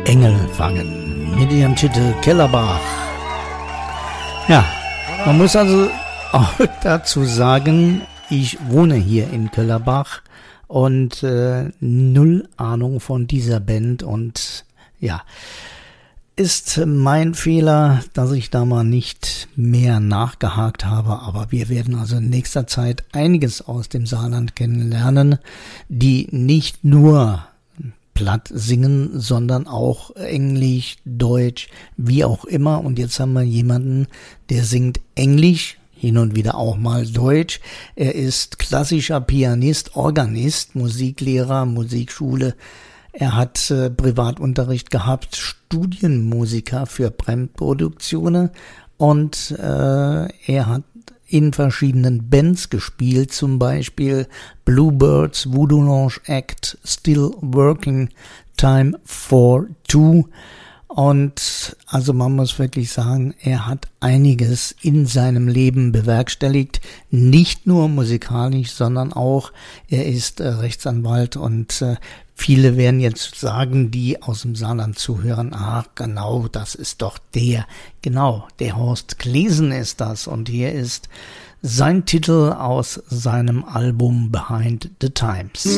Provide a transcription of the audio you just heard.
Engel fangen mit ihrem Titel Kellerbach. Ja, man muss also auch dazu sagen, ich wohne hier in Kellerbach und null Ahnung von dieser Band und ja, ist mein Fehler, dass ich da mal nicht mehr nachgehakt habe, aber wir werden also in nächster Zeit einiges aus dem Saarland kennenlernen, die nicht nur platt singen, sondern auch Englisch, Deutsch, wie auch immer. Und jetzt haben wir jemanden, der singt Englisch, hin und wieder auch mal Deutsch. Er ist klassischer Pianist, Organist, Musiklehrer, Musikschule. Er hat Privatunterricht gehabt, Studienmusiker für Fremdproduktionen und er hat in verschiedenen Bands gespielt, zum Beispiel Bluebirds, Voodoo Lounge Act, Still Working, Time for Two. Und also man muss wirklich sagen, er hat einiges in seinem Leben bewerkstelligt, nicht nur musikalisch, sondern auch, er ist Rechtsanwalt und viele werden jetzt sagen, die aus dem Saarland zuhören, ach genau, das ist doch der Horst Klesen ist das und hier ist sein Titel aus seinem Album Behind the Times.